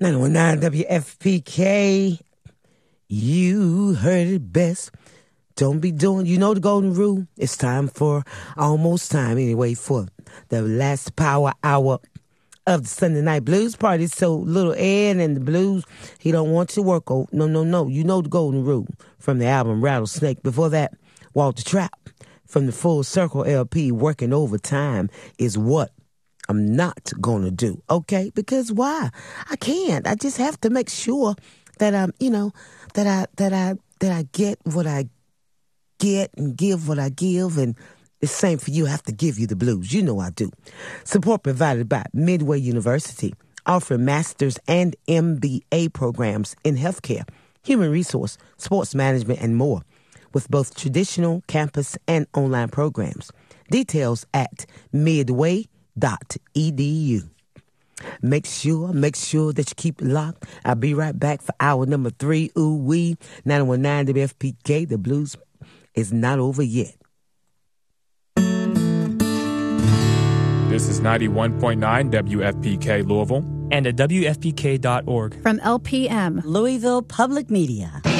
919 WFPK. You heard it best. Don't be doing, you know the golden rule. It's time for, almost time anyway, for the last power hour of the Sunday Night Blues Party. So little Ed and the blues, he don't want to work. Oh, no. You know the golden rule from the album Rattlesnake. Before that, Walter Trapp from the Full Circle LP, Working Overtime is what I'm not going to do. Okay? Because why? I can't. I just have to make sure that I'm, that I get what I get and give what I give, and the same for you. I have to give you the blues. You know I do. Support provided by Midway University, offering master's and MBA programs in healthcare, human resource, sports management, and more, with both traditional campus and online programs. Details at midway.edu. Make sure that you keep it locked. I'll be right back for hour number 3. Ooh wee, 919 WFPK. The blues is not over yet. This is 91.9 WFPK Louisville. And at WFPK.org. From LPM, Louisville Public Media.